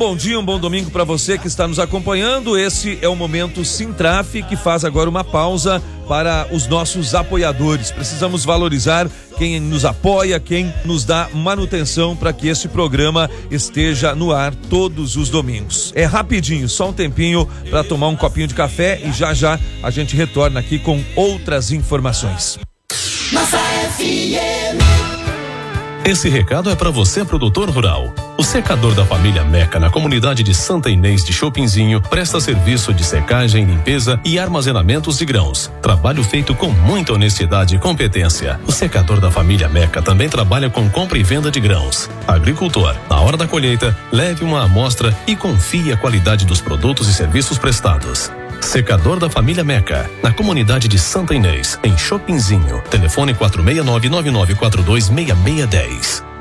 bom dia, um bom domingo para você que está nos acompanhando. Esse é o Momento Sintraf, que faz agora uma pausa para os nossos apoiadores. Precisamos valorizar quem nos apoia, quem nos dá manutenção para que esse programa esteja no ar todos os domingos. É rapidinho, só um tempinho para tomar um copinho de café e já a gente retorna aqui com outras informações. Nossa FM. Esse recado é para você, produtor rural. O secador da família Meca, na comunidade de Santa Inês de Chopinzinho, presta serviço de secagem, limpeza e armazenamentos de grãos. Trabalho feito com muita honestidade e competência. O secador da família Meca também trabalha com compra e venda de grãos. Agricultor, na hora da colheita, leve uma amostra e confie a qualidade dos produtos e serviços prestados. Secador da família Meca, na comunidade de Santa Inês, em Chopinzinho. Telefone 469-9942-6610.